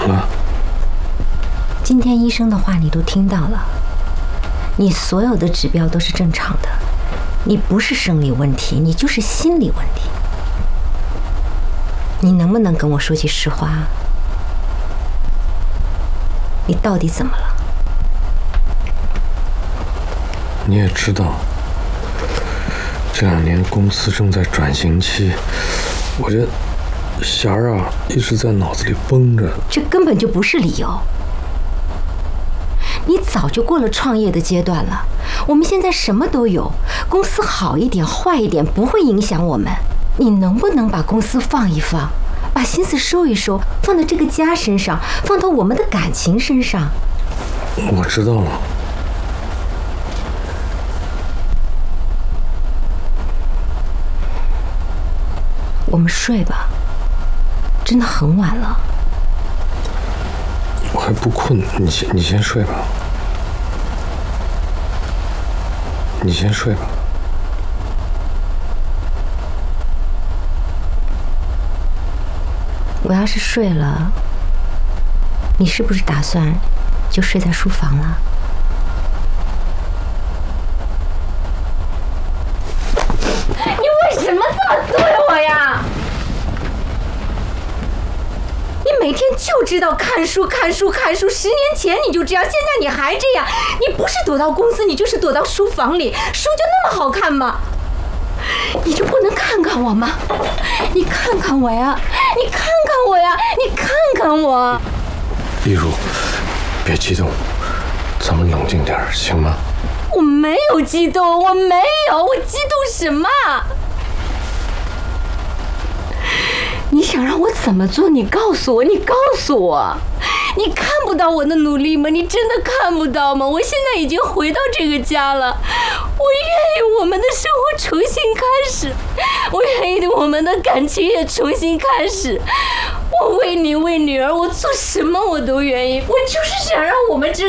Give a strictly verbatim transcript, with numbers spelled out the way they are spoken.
么了？ 今天医生的话你都听到了，你所有的指标都是正常的，你不是生理问题，你就是心理问题。你能不能跟我说句实话？你到底怎么了？ 你也知道，这两年公司正在转型期，我这弦儿啊一直在脑子里绷着。 这根本就不是理由。你早就过了创业的阶段了，我们现在什么都有，公司好一点坏一点不会影响我们。你能不能把公司放一放，把心思收一收，放到这个家身上，放到我们的感情身上？ 我知道了。 我们睡吧，真的很晚了。 我还不困，你先你先睡吧，你先睡吧。 我要是睡了，你是不是打算就睡在书房了？你为什么这么对我呀？你每天就知道看书看书看书，十年前你就这样，现在你还这样。你不是躲到公司，你就是躲到书房里。书就那么好看吗？你就不能看看我吗？你看看我呀，你看看我呀，你看看我。 丽茹，别激动，咱们冷静点，行吗？ 我没有激动，我没有，我激动什么？你想让我怎么做？你告诉我，你告诉我，你看不到我的努力吗？你真的看不到吗？我现在已经回到这个家了，我愿意我们的生活重新开始，我愿意我们的感情也重新开始。我为你为女儿，我做什么我都愿意，我就是想让我们这